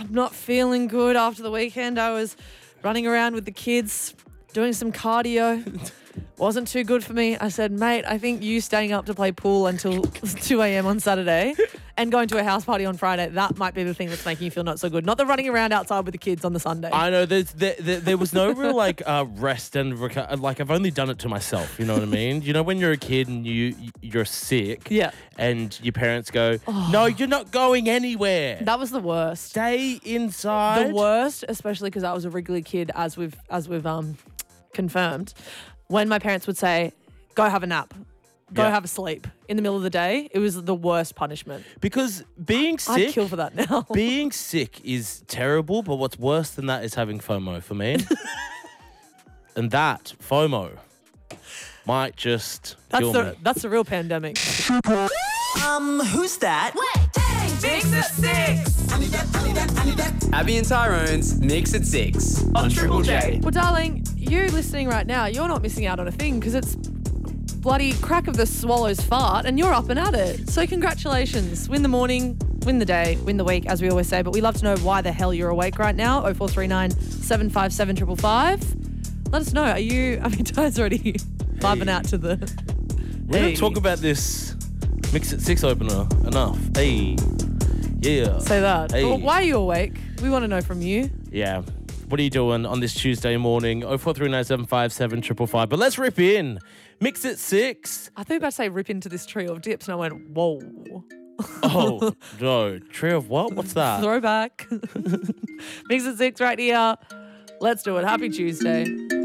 I'm not feeling good after the weekend. I was running around with the kids, doing some cardio. Wasn't too good for me. I said, mate, I think you staying up to play pool until 2 a.m. on Saturday and going to a house party on Friday, that might be the thing that's making you feel not so good. Not the running around outside with the kids on the Sunday. I know there was no real rest and I've only done it to myself. You know what I mean? You know when you're a kid and you're sick, Yeah. and your parents go, "No, you're not going anywhere. That was the worst. Stay inside." The worst, especially because I was a Wrigley kid, as we've confirmed. When my parents would say, "Go have a nap, go Yeah. have a sleep," in the middle of the day, it was the worst punishment. Because being sick, I'd kill for that now. being sick is terrible. But what's worse than that is having FOMO for me, and that FOMO might just kill me. That's the real pandemic. Who's that? Mix at 6. Abby and Tyrone's Mix at 6 on Triple J. Well, darling, you listening right now, you're not missing out on a thing because it's bloody crack of the swallow's fart and you're up and at it. So congratulations. Win the morning, win the day, win the week, as we always say. But we love to know why the hell you're awake right now. 0439 757 555. Let us know. Are you, Ty's already vibing out to the... We don't talk about this Mix at 6 opener enough. Hey, yeah. Say that. Hey. Well, why are you awake? We want to know from you. Yeah. What are you doing on this Tuesday morning? 0439 757 555. But let's rip in. Mix at 6. I thought you were about to say rip into this trio of dips and I went, whoa. Oh, no. Tree of what? What's that? Throwback. Mix at 6 right here. Let's do it. Happy Tuesday.